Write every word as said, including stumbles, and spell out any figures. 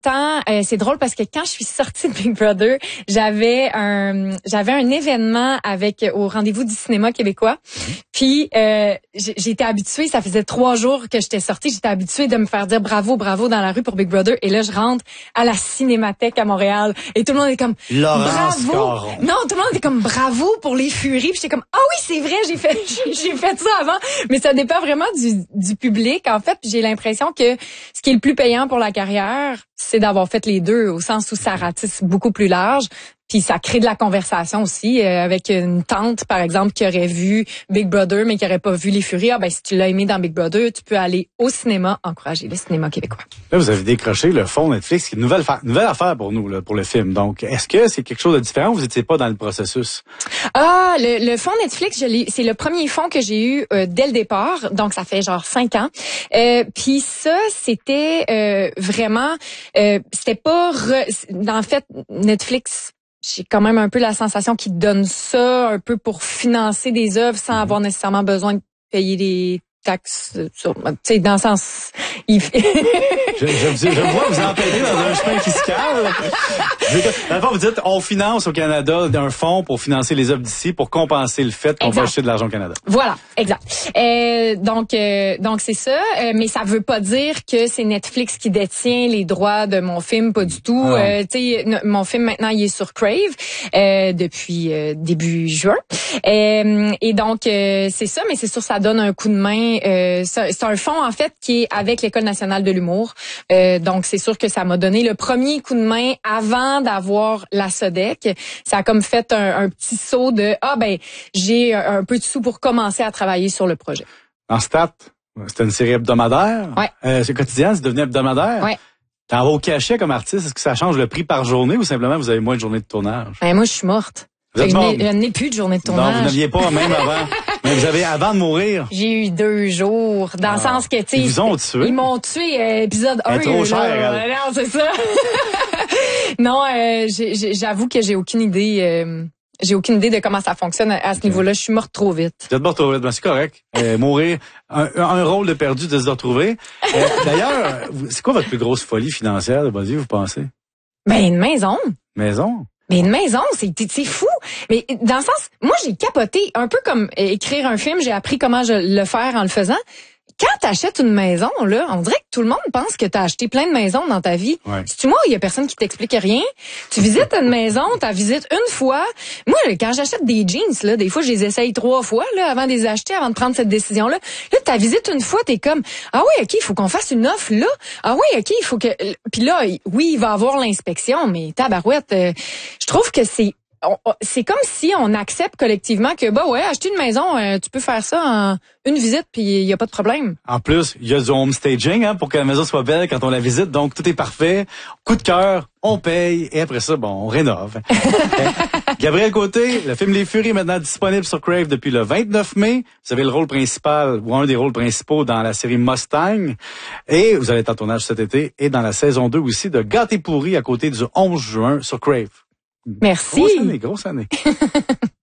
temps, euh, c'est drôle parce que quand je suis sortie de Big Brother, j'avais un j'avais un événement avec au rendez-vous du cinéma québécois. Puis euh, j'étais habituée, ça faisait trois jours que j'étais sortie, j'étais habituée de me faire dire bravo, bravo dans la rue pour Big Brother. Et là, je rentre à la Cinémathèque à Montréal et tout le monde est comme Laurence bravo. Caron. Non, tout le monde est comme bravo pour les Furies. Puis j'étais comme ah oui, c'est vrai, j'ai fait j'ai fait ça avant. Mais ça dépend vraiment du du public en fait. Puis j'ai l'impression que ce qui est le plus payant pour la carrière, c'est d'avoir fait les deux, au sens où ça ratisse beaucoup plus large. Puis ça crée de la conversation aussi euh, avec une tante, par exemple, qui aurait vu Big Brother, mais qui aurait pas vu Les Furies. Ah, ben, si tu l'as aimé dans Big Brother, tu peux aller au cinéma, encourager le cinéma québécois. Là, vous avez décroché le fonds Netflix, qui est une nouvelle, fa- nouvelle affaire pour nous, là, pour le film. Donc, est-ce que c'est quelque chose de différent ou vous n'étiez pas dans le processus? Ah, le, le fonds Netflix, je l'ai, c'est le premier fonds que j'ai eu euh, dès le départ. Donc, ça fait genre cinq ans. Euh, Puis ça, c'était euh, vraiment... Euh, c'était pas... Re... En fait, Netflix... J'ai quand même un peu la sensation qu'ils donnent ça un peu pour financer des œuvres sans avoir nécessairement besoin de payer des taxes. Tu sais, dans le sens... Il... je, je, je, je vois vous empêcher dans un chemin fiscal. Dans le fond, vous dites, on finance au Canada un fonds pour financer les œuvres d'ici pour compenser le fait qu'on va acheter de l'argent au Canada. Voilà, exact. Euh, donc, euh, donc c'est ça. Euh, mais ça veut pas dire que c'est Netflix qui détient les droits de mon film, pas du tout. Ah. Euh, tu sais, mon film maintenant il est sur Crave euh, depuis euh, début juin. Euh, et donc euh, c'est ça, mais c'est sûr ça donne un coup de main. Euh, c'est, c'est un fonds en fait qui est avec l'École nationale de l'humour. Euh, donc c'est sûr que ça m'a donné le premier coup de main avant d'avoir la SODEC. Ça a comme fait un, un petit saut de ah ben j'ai un, un peu de sous pour commencer à travailler sur le projet. En stat, c'était une série hebdomadaire. Ouais. Euh, c'est quotidien, c'est devenu hebdomadaire. Ouais. T'en vas au cachet comme artiste, est-ce que ça change le prix par journée ou simplement vous avez moins de journées de tournage? Ben moi je suis morte. Vous êtes je mort? n'ai, n'ai plus de journée de tournage. Non, vous n'aviez pas même avant. Mais vous avez avant de mourir. J'ai eu deux jours, dans ah. le sens que, tu sais... Ils vous ont tué? Ils m'ont tué, euh, épisode un. Elle est trop chère, elle. Non, c'est ça. non, euh, j'ai, j'ai, j'avoue que j'ai aucune idée... Euh, j'ai aucune idée de comment ça fonctionne à ce okay. niveau-là. Je suis morte trop vite. Vous êtes morte trop vite, ben c'est correct. Euh, mourir, un, un rôle de perdu de se retrouver. Euh, d'ailleurs, c'est quoi votre plus grosse folie financière de votre vie, vous pensez? Ben, une maison. Maison? Mais une maison, c'est, c'est fou. Mais dans le sens, moi, j'ai capoté. Un peu comme écrire un film, j'ai appris comment je le faire en le faisant. Quand t'achètes une maison, là, on dirait que tout le monde pense que t'as acheté plein de maisons dans ta vie. Ouais. Si tu moi, il y a personne qui t'explique rien. Tu visites une maison, t'as visites une fois. Moi, quand j'achète des jeans, là, des fois, je les essaye trois fois, là, avant de les acheter, avant de prendre cette décision-là. Là, t'as visite une fois, t'es comme, ah oui, ok, il faut qu'on fasse une offre, là. Ah oui, ok, il faut que, puis là, oui, il va avoir l'inspection, mais tabarouette, euh, je trouve que c'est, On, c'est comme si on accepte collectivement que bah ouais, acheter une maison, euh, tu peux faire ça en une visite puis il y a pas de problème. En plus, il y a du home staging hein, pour que la maison soit belle quand on la visite, donc tout est parfait. Coup de cœur, on paye et après ça, bon, on rénove. Gabriel Côté, le film Les Furies est maintenant disponible sur Crave depuis le vingt-neuf mai. Vous avez le rôle principal ou un des rôles principaux dans la série Mustang et vous allez être en tournage cet été et dans la saison deux aussi de Gâté pourri à côté du onze juin sur Crave. Merci. Grosse année, grosse année.